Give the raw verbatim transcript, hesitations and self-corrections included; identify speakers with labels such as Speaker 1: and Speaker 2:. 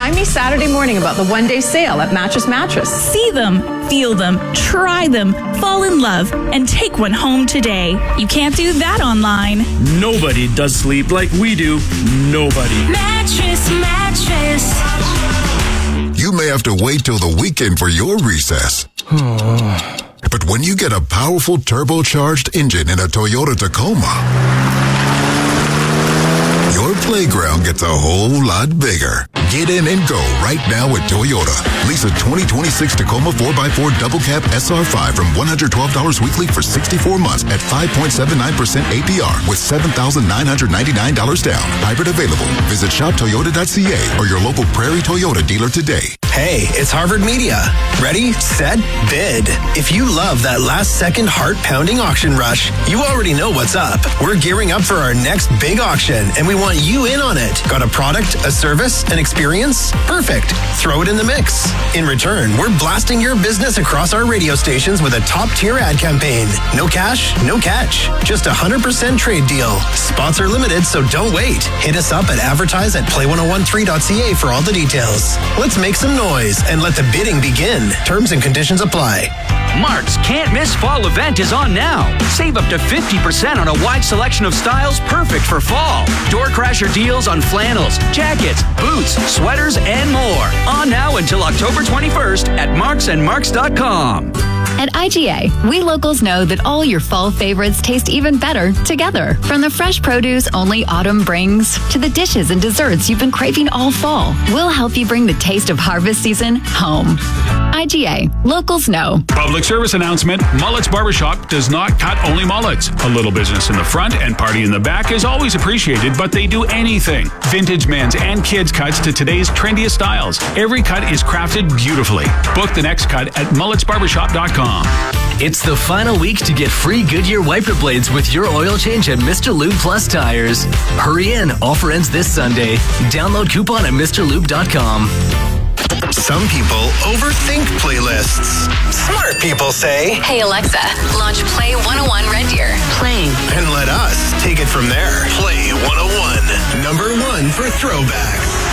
Speaker 1: Remind me Saturday morning about the one-day sale at Mattress Mattress.
Speaker 2: See them, feel them, try them, fall in love, and take one home today. You can't do that online.
Speaker 3: Nobody does sleep like we do. Nobody.
Speaker 4: Mattress Mattress.
Speaker 5: You may have to wait till the weekend for your recess. But when you get a powerful turbocharged engine in a Toyota Tacoma, your playground gets a whole lot bigger. Get in and go right now at Toyota. Lease a twenty twenty-six Tacoma four by four Double Cab S R five from one hundred twelve dollars weekly for sixty-four months at five point seven nine percent A P R with seven thousand nine hundred ninety-nine dollars down. Hybrid available. Visit shop toyota dot c a or your local Prairie Toyota dealer today.
Speaker 6: Hey, it's Harvard Media. Ready, set, bid. If you love that last-second heart-pounding auction rush, you already know what's up. We're gearing up for our next big auction, and we want you in on it. Got a product, a service, an experience? Perfect. Throw it in the mix. In return, we're blasting your business across our radio stations with a top-tier ad campaign. No cash, no catch. Just a one hundred percent trade deal. Spots are limited, so don't wait. Hit us up at advertise at play ten thirteen dot c a for all the details. Let's make some noise and let the bidding begin. Terms and conditions apply.
Speaker 7: Mark's Can't Miss Fall event is on now. Save up to fifty percent on a wide selection of styles perfect for fall. Door crasher deals on flannels, jackets, boots, sweaters, and more. On now until October twenty-first at marks and marks dot com.
Speaker 8: At I G A, we locals know that all your fall favorites taste even better together. From the fresh produce only autumn brings to the dishes and desserts you've been craving all fall, we'll help you bring the taste of harvest season home. I G A, locals know.
Speaker 9: Public service announcement, Mullets Barbershop does not cut only mullets. A little business in the front and party in the back is always appreciated, but they do anything. Vintage men's and kids cuts to today's trendiest styles. Every cut is crafted beautifully. Book the next cut at mullets barbershop dot com.
Speaker 10: It's the final week to get free Goodyear wiper blades with your oil change at Mister Lube Plus Tires. Hurry in. Offer ends this Sunday. Download coupon at mister lube dot com.
Speaker 6: Some people overthink playlists. Smart people say,
Speaker 11: "Hey Alexa, launch Play one oh one Red Deer."
Speaker 6: Playing. And let us take it from there. Play one oh one. Number one for throwbacks.